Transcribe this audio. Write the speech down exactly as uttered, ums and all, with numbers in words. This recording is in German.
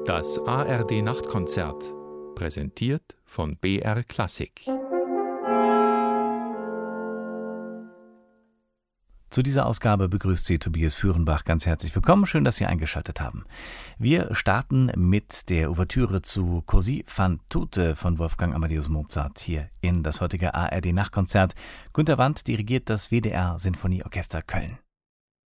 Das A R D-Nachtkonzert, präsentiert von B R Klassik. Zu dieser Ausgabe begrüßt Sie Tobias Führenbach ganz herzlich willkommen. Schön, dass Sie eingeschaltet haben. Wir starten mit der Ouvertüre zu Così fan tutte von Wolfgang Amadeus Mozart hier in das heutige A R D-Nachtkonzert. Günter Wandt dirigiert das W D R Sinfonieorchester Köln.